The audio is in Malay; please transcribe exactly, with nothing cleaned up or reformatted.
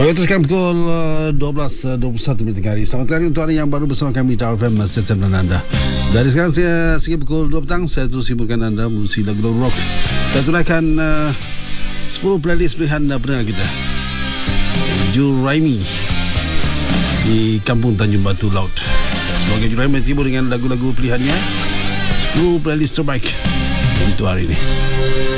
Baik, teruskan pukul uh, dua belas dua puluh satu minit hari. Selamat hari untuk anda yang baru bersama kami di R F M Stesen dan anda. Dari sekarang saya sehingga pukul dua petang saya terus hiburkan anda musik lagu rock. Saya tunaikan uh, sepuluh playlist pilihan uh, pendengar kita. Juraimi di Kampung Tanjung Batu Laut. Semoga Juraimi tiba dengan lagu-lagu pilihannya. sepuluh playlist terbaik untuk hari ini.